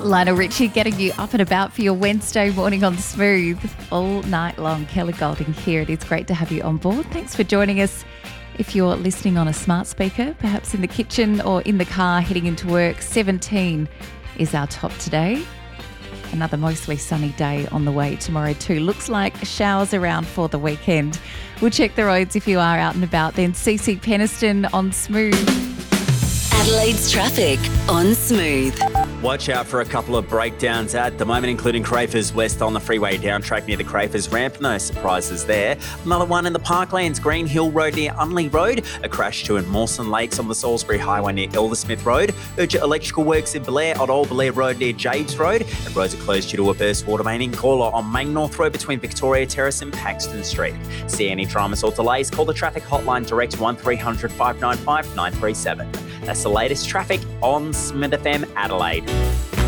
Lionel Richie getting you up and about for your Wednesday morning on Smooth all night long. Kelly Golding here. It is great to have you on board. Thanks for joining us. If you're listening on a smart speaker, perhaps in the kitchen or in the car heading into work, 17 is our top today. Another mostly sunny day on the way tomorrow too. Looks like showers around for the weekend. We'll check the roads if you are out and about then. CC Peniston on Smooth. Adelaide's traffic on Smooth. Watch out for a couple of breakdowns at the moment, including Crafers West on the freeway down track near the Crafers ramp. No surprises there. Another one in the Parklands, Green Hill Road near Unley Road. A crash too in Mawson Lakes on the Salisbury Highway near Eldersmith Road. Urgent electrical works in Blair on Old Blair Road near James Road. And roads are closed due to a burst water main in Gawler on Main North Road between Victoria Terrace and Paxton Street. See any dramas or delays, call the traffic hotline direct 1300 595 937. That's the latest traffic on Smith FM Adelaide.